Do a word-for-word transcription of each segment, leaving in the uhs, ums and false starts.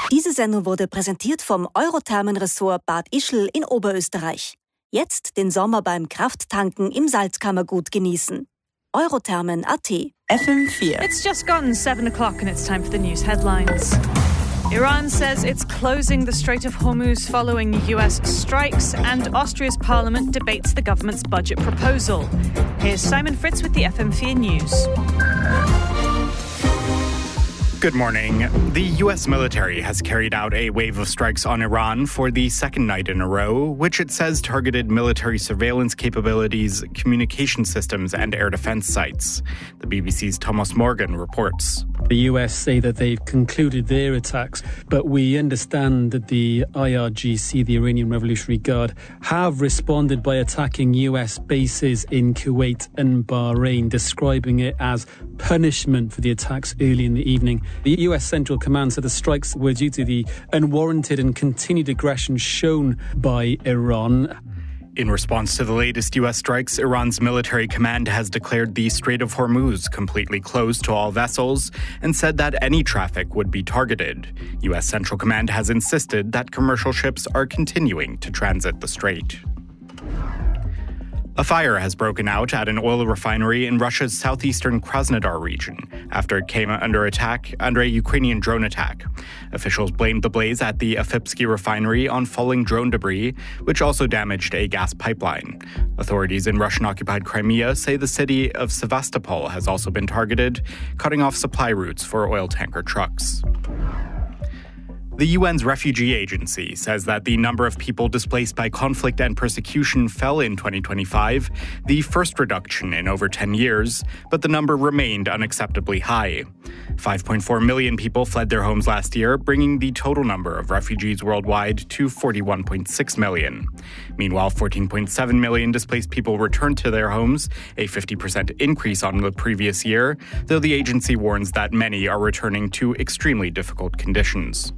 Diese Sendung wurde präsentiert vom Eurothermen-Ressort Bad Ischl in Oberösterreich. Jetzt den Sommer beim Krafttanken im Salzkammergut genießen. Eurothermen Punkt a t. F M vier. It's just gotten seven o'clock and it's time for the news headlines. Iran says it's closing the Strait of Hormuz following U S strikes, and Austria's parliament debates the government's budget proposal. Here's Simon Fritz with the F M four News. Good morning. The U S military has carried out a wave of strikes on Iran for the second night in a row, which it says targeted military surveillance capabilities, communication systems, and air defense sites. The B B C's Thomas Morgan reports. The U S say that they've concluded their attacks, but we understand that the I R G C, the Iranian Revolutionary Guard, have responded by attacking U S bases in Kuwait and Bahrain, describing it as punishment for the attacks early in the evening. The U S Central Command said the strikes were due to the unwarranted and continued aggression shown by Iran. In response to the latest U S strikes, Iran's military command has declared the Strait of Hormuz completely closed to all vessels and said that any traffic would be targeted. U S Central Command has insisted that commercial ships are continuing to transit the strait. A fire has broken out at an oil refinery in Russia's southeastern Krasnodar region after it came under attack under a Ukrainian drone attack. Officials blamed the blaze at the Afipsky refinery on falling drone debris, which also damaged a gas pipeline. Authorities in Russian-occupied Crimea say the city of Sevastopol has also been targeted, cutting off supply routes for oil tanker trucks. The U N's refugee agency says that the number of people displaced by conflict and persecution fell in twenty twenty-five, the first reduction in over ten years, but the number remained unacceptably high. five point four million people fled their homes last year, bringing the total number of refugees worldwide to forty-one point six million. Meanwhile, fourteen point seven million displaced people returned to their homes, a fifty percent increase on the previous year, though the agency warns that many are returning to extremely difficult conditions.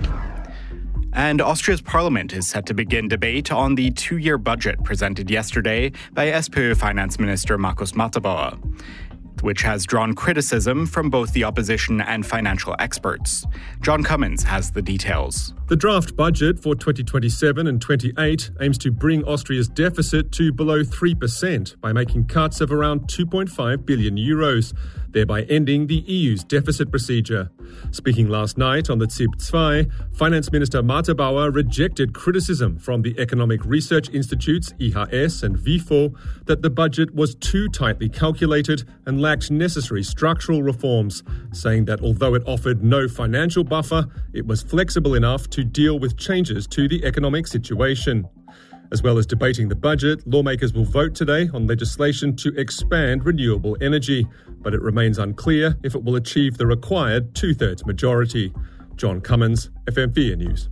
And Austria's parliament is set to begin debate on the two-year budget presented yesterday by S P Ö Finance Minister Markus Matterbauer, which has drawn criticism from both the opposition and financial experts. John Cummins has the details. The draft budget for twenty twenty-seven and twenty-eight aims to bring Austria's deficit to below three percent by making cuts of around two point five billion euros, thereby ending the E U's deficit procedure. Speaking last night on the Z I P two, Finance Minister Matterbauer rejected criticism from the economic research institutes I H S and WIFO that the budget was too tightly calculated and lacked necessary structural reforms, saying that although it offered no financial buffer, it was flexible enough to deal with changes to the economic situation. As well as debating the budget, lawmakers will vote today on legislation to expand renewable energy, but it remains unclear if it will achieve the required two-thirds majority. John Cummins, F M four News.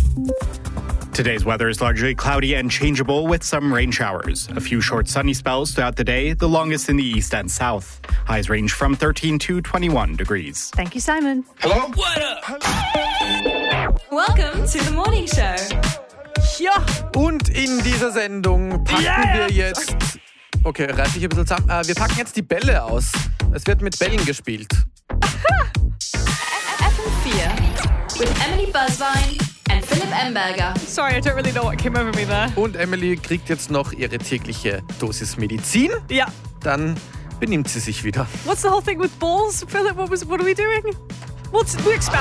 Today's weather is largely cloudy and changeable with some rain showers. A few short sunny spells throughout the day, the longest in the east and south. Highs range from thirteen to twenty-one degrees. Thank you, Simon. Hello? What up? Welcome to the morning show. Ja, und in dieser Sendung packen Yeah. wir jetzt... Okay, reiß dich ein bisschen zusammen. Äh, wir packen jetzt die Bälle aus. Es wird mit Bällen gespielt. F M four with Emily Buzzvine and Philip Emberger. Sorry, I don't really know what came over me there. Und Emily kriegt jetzt noch ihre tägliche Dosis Medizin. Yeah. Dann benimmt sie sich wieder. What's the whole thing with balls, Philip? What was? What are we doing? What's we expect?